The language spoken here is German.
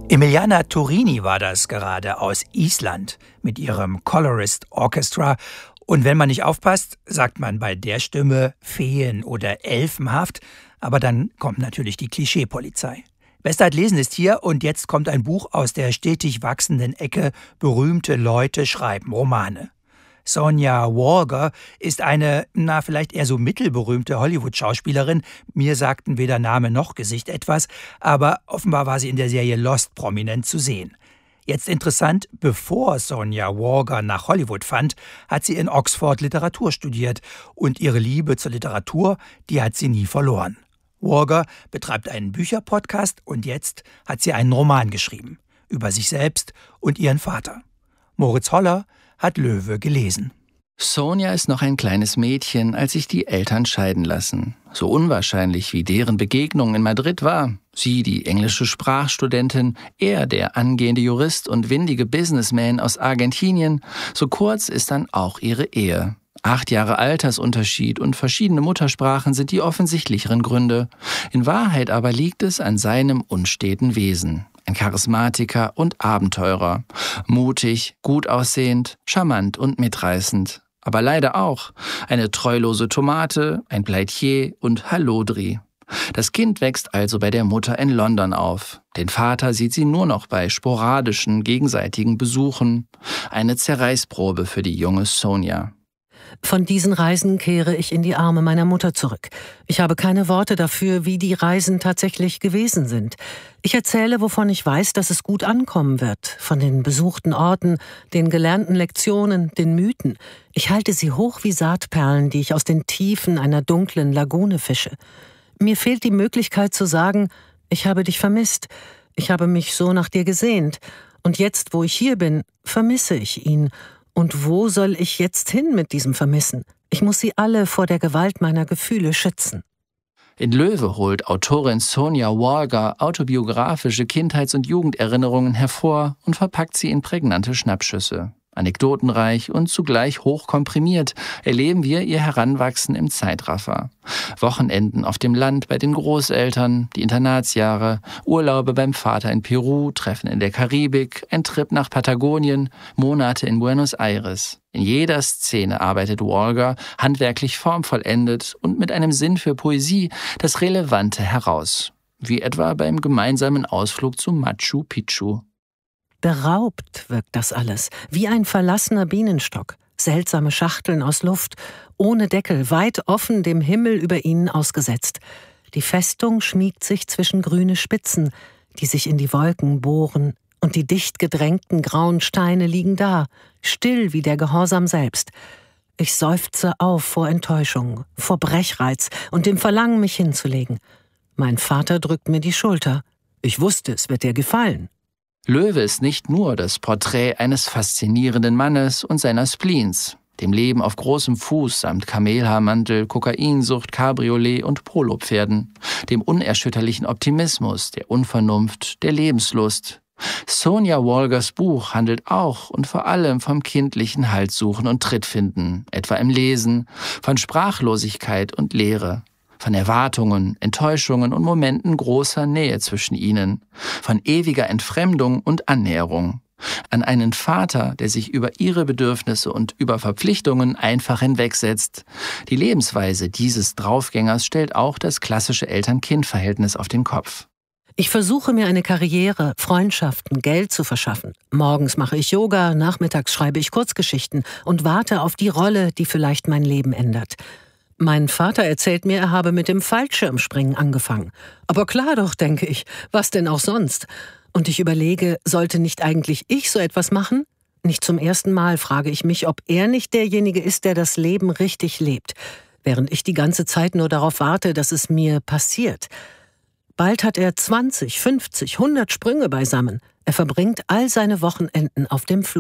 Emiliana Turini war das gerade aus Island mit ihrem Colorist Orchestra. Und wenn man nicht aufpasst, sagt man bei der Stimme Feen- oder Elfenhaft. Aber dann kommt natürlich die Klischeepolizei. Bestzeit lesen ist hier und jetzt kommt ein Buch aus der stetig wachsenden Ecke berühmte Leute schreiben Romane. Sonja Walger ist eine, vielleicht eher so mittelberühmte Hollywood-Schauspielerin. Mir sagten weder Name noch Gesicht etwas, aber offenbar war sie in der Serie Lost prominent zu sehen. Jetzt interessant, bevor Sonja Walger nach Hollywood fand, hat sie in Oxford Literatur studiert und ihre Liebe zur Literatur, die hat sie nie verloren. Walger betreibt einen Bücherpodcast und jetzt hat sie einen Roman geschrieben über sich selbst und ihren Vater. Moritz Holler hat Löwe gelesen. Sonja ist noch ein kleines Mädchen, als sich die Eltern scheiden lassen. So unwahrscheinlich wie deren Begegnung in Madrid war. Sie, die englische Sprachstudentin, er, der angehende Jurist und windige Businessman aus Argentinien. So kurz ist dann auch ihre Ehe. 8 Jahre Altersunterschied und verschiedene Muttersprachen sind die offensichtlicheren Gründe. In Wahrheit aber liegt es an seinem unsteten Wesen. Ein Charismatiker und Abenteurer. Mutig, gut aussehend, charmant und mitreißend. Aber leider auch eine treulose Tomate, ein Pleitier und Hallodri. Das Kind wächst also bei der Mutter in London auf. Den Vater sieht sie nur noch bei sporadischen, gegenseitigen Besuchen. Eine Zerreißprobe für die junge Sonja. Von diesen Reisen kehre ich in die Arme meiner Mutter zurück. Ich habe keine Worte dafür, wie die Reisen tatsächlich gewesen sind. Ich erzähle, wovon ich weiß, dass es gut ankommen wird. Von den besuchten Orten, den gelernten Lektionen, den Mythen. Ich halte sie hoch wie Saatperlen, die ich aus den Tiefen einer dunklen Lagune fische. Mir fehlt die Möglichkeit zu sagen, ich habe dich vermisst. Ich habe mich so nach dir gesehnt. Und jetzt, wo ich hier bin, vermisse ich ihn. Und wo soll ich jetzt hin mit diesem Vermissen? Ich muss sie alle vor der Gewalt meiner Gefühle schützen. In Löwe holt Autorin Sonja Walger autobiografische Kindheits- und Jugenderinnerungen hervor und verpackt sie in prägnante Schnappschüsse. Anekdotenreich und zugleich hochkomprimiert erleben wir ihr Heranwachsen im Zeitraffer. Wochenenden auf dem Land bei den Großeltern, die Internatsjahre, Urlaube beim Vater in Peru, Treffen in der Karibik, ein Trip nach Patagonien, Monate in Buenos Aires. In jeder Szene arbeitet Walger handwerklich formvollendet und mit einem Sinn für Poesie das Relevante heraus. Wie etwa beim gemeinsamen Ausflug zu Machu Picchu. Beraubt wirkt das alles, wie ein verlassener Bienenstock. Seltsame Schachteln aus Luft, ohne Deckel, weit offen dem Himmel über ihnen ausgesetzt. Die Festung schmiegt sich zwischen grüne Spitzen, die sich in die Wolken bohren, und die dicht gedrängten grauen Steine liegen da, still wie der Gehorsam selbst. Ich seufze auf vor Enttäuschung, vor Brechreiz und dem Verlangen, mich hinzulegen. Mein Vater drückt mir die Schulter. Ich wusste, es wird dir gefallen. Löwe ist nicht nur das Porträt eines faszinierenden Mannes und seiner Spleens, dem Leben auf großem Fuß samt Kamelhaarmantel, Kokainsucht, Cabriolet und Polopferden, dem unerschütterlichen Optimismus, der Unvernunft, der Lebenslust. Sonja Walgers Buch handelt auch und vor allem vom kindlichen Haltsuchen und Trittfinden, etwa im Lesen, von Sprachlosigkeit und Leere. Von Erwartungen, Enttäuschungen und Momenten großer Nähe zwischen ihnen, von ewiger Entfremdung und Annäherung. An einen Vater, der sich über ihre Bedürfnisse und über Verpflichtungen einfach hinwegsetzt. Die Lebensweise dieses Draufgängers stellt auch das klassische Eltern-Kind-Verhältnis auf den Kopf. Ich versuche mir eine Karriere, Freundschaften, Geld zu verschaffen. Morgens mache ich Yoga, nachmittags schreibe ich Kurzgeschichten und warte auf die Rolle, die vielleicht mein Leben ändert. Mein Vater erzählt mir, er habe mit dem Fallschirmspringen angefangen. Aber klar doch, denke ich, was denn auch sonst? Und ich überlege, sollte nicht eigentlich ich so etwas machen? Nicht zum ersten Mal frage ich mich, ob er nicht derjenige ist, der das Leben richtig lebt, während ich die ganze Zeit nur darauf warte, dass es mir passiert. Bald hat er 20, 50, 100 Sprünge beisammen. Er verbringt all seine Wochenenden auf dem Flug.